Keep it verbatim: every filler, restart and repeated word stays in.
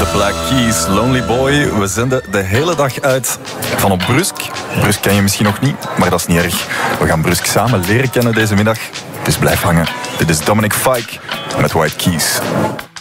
De Black Keys, Lonely Boy. We zenden de hele dag uit van op Brusk. Brusk ken je misschien nog niet, maar dat is niet erg. We gaan Brusk samen leren kennen deze middag. Dus blijf hangen. Dit is Dominic Fike met White Keys.